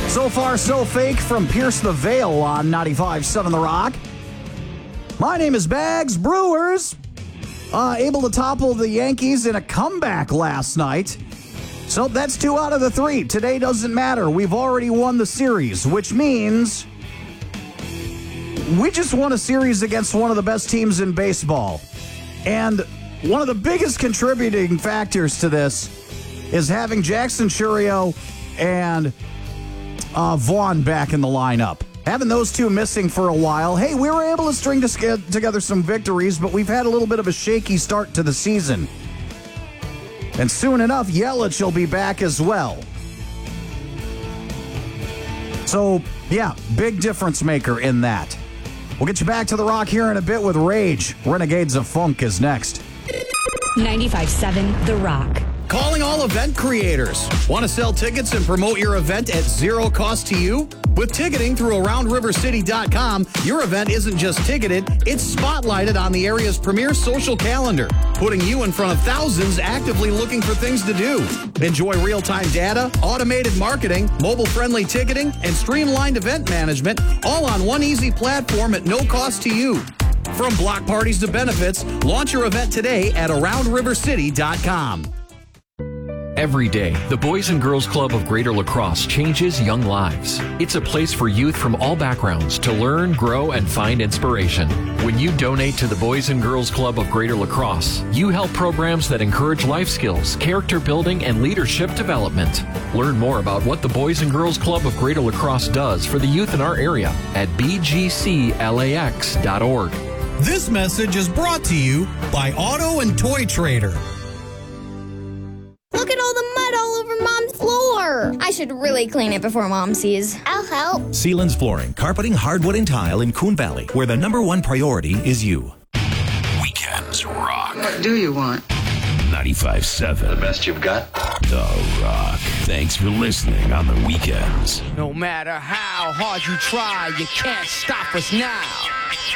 So Far, So Fake from Pierce the Veil on 95.7 The Rock. My name is Bags. Brewers able to topple the Yankees in a comeback last night. So that's 2 out of the 3. Today doesn't matter. We've already won the series, which means we just won a series against one of the best teams in baseball. And one of the biggest contributing factors to this is having Jackson Chourio and Vaughn back in the lineup. Having those two missing for a while. Hey, we were able to string together some victories, but we've had a little bit of a shaky start to the season. And soon enough, Yelich will be back as well. So, yeah, big difference maker in that. We'll get you back to The Rock here in a bit with Rage. Renegades of Funk is next. 95.7 The Rock. Calling all event creators. Want to sell tickets and promote your event at zero cost to you? With ticketing through AroundRiverCity.com, your event isn't just ticketed, it's spotlighted on the area's premier social calendar, putting you in front of thousands actively looking for things to do. Enjoy real-time data, automated marketing, mobile-friendly ticketing, and streamlined event management, all on one easy platform at no cost to you. From block parties to benefits, launch your event today at AroundRiverCity.com. Every day, the Boys and Girls Club of Greater La Crosse changes young lives. It's a place for youth from all backgrounds to learn, grow, and find inspiration. When you donate to the Boys and Girls Club of Greater La Crosse, you help programs that encourage life skills, character building, and leadership development. Learn more about what the Boys and Girls Club of Greater La Crosse does for the youth in our area at bgclax.org. This message is brought to you by Auto and Toy Trader. Look at all the mud all over Mom's floor. I should really clean it before Mom sees. I'll help. Sealands Flooring, carpeting, hardwood, and tile in Coon Valley, where the #1 priority is you. Weekends rock. What do you want? 95.7. The best you've got? The Rock. Thanks for listening on the weekends. No matter how hard you try, you can't stop us now.